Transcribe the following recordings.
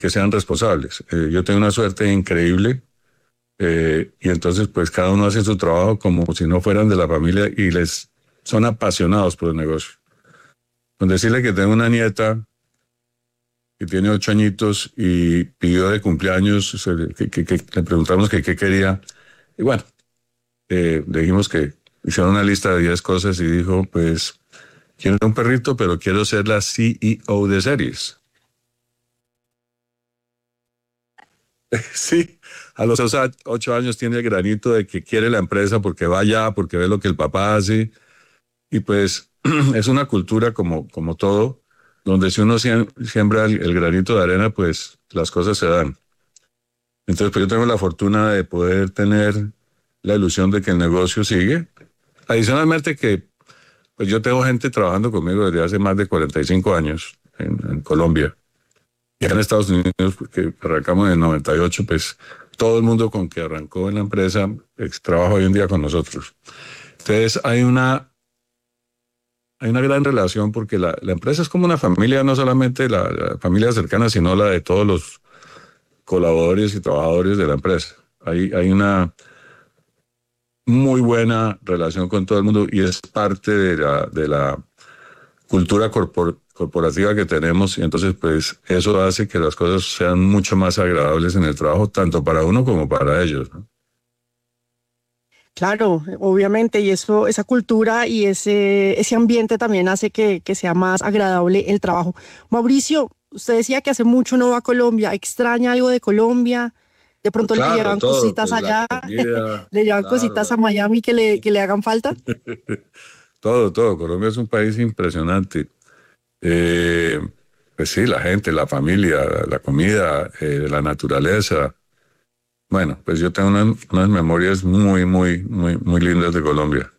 que sean responsables. Yo tengo una suerte increíble y entonces pues cada uno hace su trabajo como si no fueran de la familia y les son apasionados por el negocio. Con decirle que tengo una nieta que tiene 8 añitos y pidió de cumpleaños, que le preguntamos que qué quería. Y bueno, le dijimos que hicieron una lista de 10 cosas y dijo, pues, quiero un perrito, pero quiero ser la CEO de series. Sí, a los 8 años tiene el granito de que quiere la empresa porque va allá, porque ve lo que el papá hace. Y pues es una cultura como todo, donde si uno siembra el granito de arena, pues las cosas se dan. Entonces, pues yo tengo la fortuna de poder tener la ilusión de que el negocio sigue. Adicionalmente que pues yo tengo gente trabajando conmigo desde hace más de 45 años en Colombia. Y en Estados Unidos, que arrancamos en el 98, pues todo el mundo con que arrancó en la empresa trabaja hoy en día con nosotros. Entonces hay una gran relación porque la empresa es como una familia, no solamente la familia cercana, sino la de todos los colaboradores y trabajadores de la empresa. Hay una muy buena relación con todo el mundo y es parte de la cultura corporativa que tenemos y entonces pues eso hace que las cosas sean mucho más agradables en el trabajo, tanto para uno como para ellos, ¿no? Claro, obviamente, y eso, esa cultura y ese ambiente también hace que sea más agradable el trabajo. Mauricio, usted decía que hace mucho no va a Colombia, ¿extraña algo de Colombia? De pronto le Claro, llevan todo, cositas pues la allá, comida, le llevan claro, cositas a Miami que le hagan falta. todo. Colombia es un país impresionante. Eh, pues sí, la gente, la familia, la comida, la naturaleza. Bueno, pues yo tengo unas memorias muy lindas de Colombia.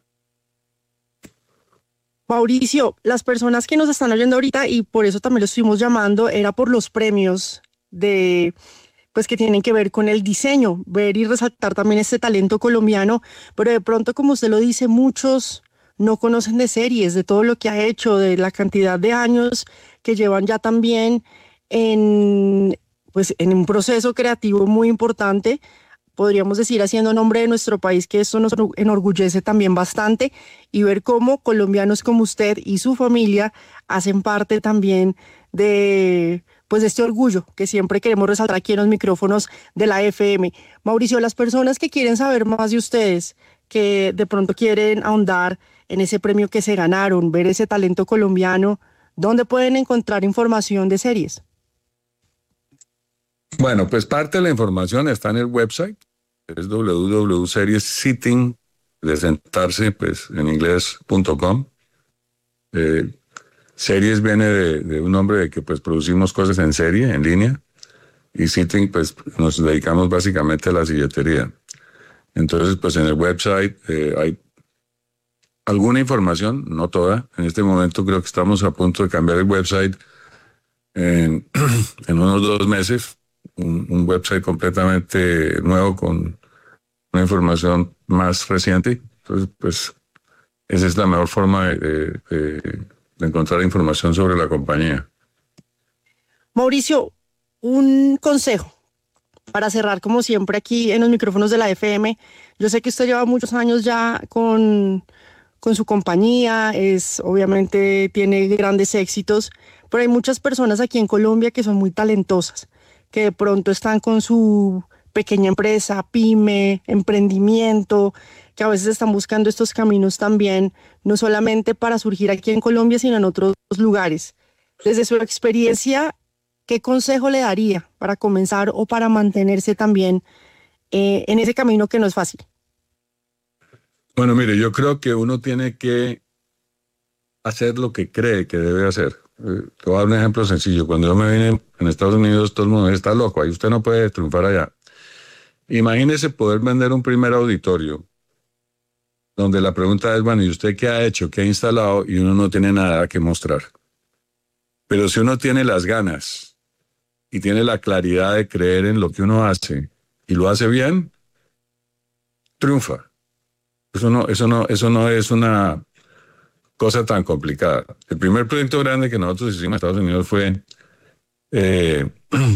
Mauricio, las personas que nos están oyendo ahorita y por eso también lo estuvimos llamando, era por los premios de pues que tienen que ver con el diseño, ver y resaltar también este talento colombiano, pero de pronto, como usted lo dice, muchos no conocen de series, de todo lo que ha hecho, de la cantidad de años que llevan ya también en, pues, en un proceso creativo muy importante, podríamos decir, haciendo nombre de nuestro país, que esto nos enorgullece también bastante, y ver cómo colombianos como usted y su familia hacen parte también de pues este orgullo que siempre queremos resaltar aquí en los micrófonos de la FM. Mauricio, las personas que quieren saber más de ustedes, que de pronto quieren ahondar en ese premio que se ganaron, ver ese talento colombiano, ¿dónde pueden encontrar información de series? Bueno, pues parte de la información está en el website, es www.seriessitting, de sentarse, pues en inglés.com. Eh, series viene de un nombre de que pues producimos cosas en serie, en línea, y sitting pues nos dedicamos básicamente a la silletería. Entonces pues en el website hay alguna información, no toda. En este momento creo que estamos a punto de cambiar el website en, en unos 2 meses, un website completamente nuevo con una información más reciente. Entonces, pues, esa es la mejor forma de encontrar información sobre la compañía. Mauricio, un consejo para cerrar como siempre aquí en los micrófonos de la FM. Yo sé que usted lleva muchos años ya con su compañía, es obviamente tiene grandes éxitos, pero hay muchas personas aquí en Colombia que son muy talentosas, que de pronto están con su pequeña empresa, pyme, emprendimiento, que a veces están buscando estos caminos también, no solamente para surgir aquí en Colombia, sino en otros lugares. Desde su experiencia, ¿qué consejo le daría para comenzar o para mantenerse también en ese camino que no es fácil? Bueno, mire, yo creo que uno tiene que hacer lo que cree que debe hacer. Te voy a dar un ejemplo sencillo. Cuando yo me vine en Estados Unidos, todo el mundo está loco, ahí usted no puede triunfar allá. Imagínese poder vender un primer auditorio donde la pregunta es, bueno, ¿y usted qué ha hecho? ¿Qué ha instalado? Y uno no tiene nada que mostrar. Pero si uno tiene las ganas y tiene la claridad de creer en lo que uno hace y lo hace bien, triunfa. Eso no es una cosa tan complicada. El primer proyecto grande que nosotros hicimos en Estados Unidos fue Eh,